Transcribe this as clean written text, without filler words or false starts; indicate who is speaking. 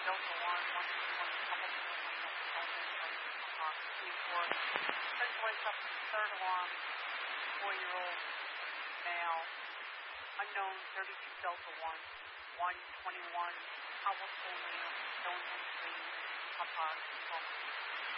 Speaker 1: Delta 1, 121, couple Q4. Centralized up to third alarm, 4-year-old male, unknown 32 Delta 1, 121, Howell School Neal, Stone Street, Papa,